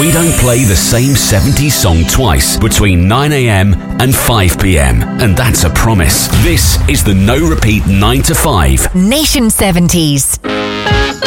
We don't play the same 70s song twice between 9 a.m. and 5 p.m. And that's a promise. This is the No Repeat 9 to 5. Nation 70s.